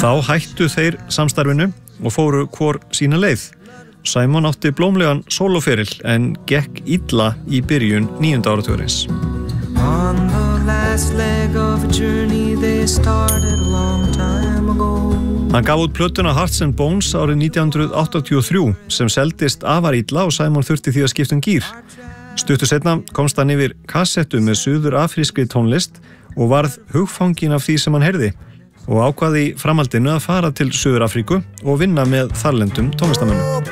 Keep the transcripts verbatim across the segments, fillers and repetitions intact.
Þá hættu þeir samstarfinu og fóru hvor sína leið. Simon átti blómlegan sólóferil en gekk illa í byrjun níunda áratugarins. On the last leg of a journey they started a long time ago. Hann gaf út plötuna Hearts and Bones árið nítján hundruð áttatíu og þrjú sem seldist afar illa og Simon þurfti því að skipta um gír. Stuttu seinna komst hann yfir kassettu með suður-afrískri tónlist og varð hugfanginn af því sem hann heyrði og ákvaði í framhaldinu að fara til Suður-Afríku og vinna með þarlendum tónlistarmönnum.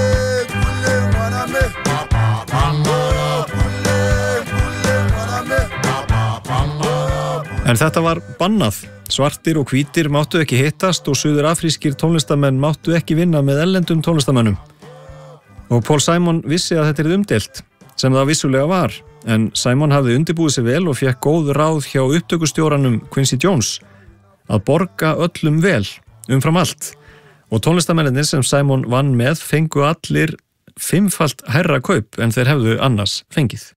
En þetta var bannað. Svartir og hvítir máttu ekki hittast og suður-afrískir tónlistarmenn máttu ekki vinna með erlendum tónlistarmönnum. Og Paul Simon vissi að þetta er umdeilt, sem það vissulega var, en Simon hafði undirbúið sig vel og fékk góð ráð hjá upptökustjóranum Quincy Jones að borga öllum vel, umfram allt. Og tónlistarmennirnir sem Simon vann með fengu allir fimmfalt hærra kaup en þeir hefðu annars fengið.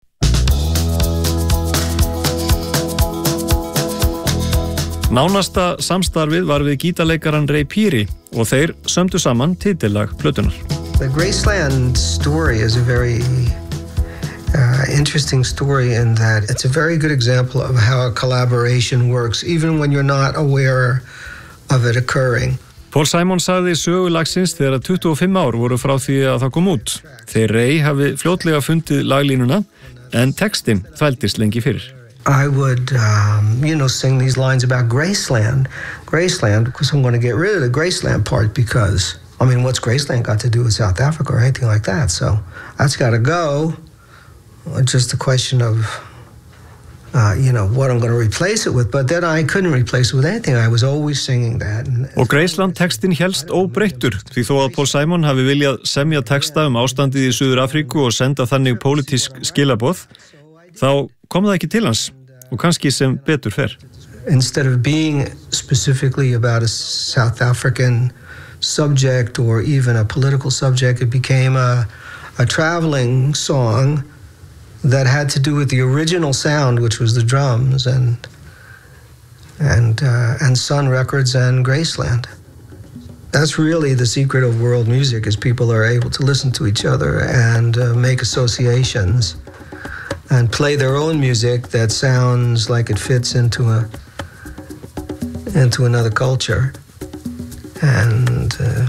Nánasta samstarfið var við gítarleikaran Ray Peary og þeir sömdu saman titillag plötunar. The Graceland story is a very uh, interesting story in that it's a very good example of how a collaboration works even when you're not aware of it occurring. Paul Simon sagði sögulagsins þegar tuttugu og fimm ár voru frá því að það kom út. Þeir Ray hafi fljótlega fundið laglínuna en textinn þvældist lengi fyrir. I would, um, you know, sing these lines about Graceland. Graceland, because I'm going to get rid of the Graceland part because, I mean, what's Graceland got to do with South Africa or anything like that? So that's got to go. Just a question of, uh, you know, what I'm going to replace it with. But then I couldn't replace it with anything. I was always singing that. Og Graceland textin hélst óbreyttur því þó að Paul Simon hafi viljað semja texta um ástandið í Suður-Afríku og senda þannig pólitísk skilaboð, þá kom það ekki til hans og kannski sem betur fer. Instead of being specifically about a South African subject or even a political subject, it became a, a traveling song that had to do with the original sound, which was the drums and and uh, and Sun Records and Graceland. That's really the secret of world music, is people are able to listen to each other and uh, make associations and play their own music that sounds like it fits into a into another culture, and uh,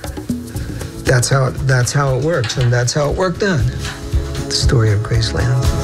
that's how it, that's how it works, and that's how it worked then. The story of Graceland.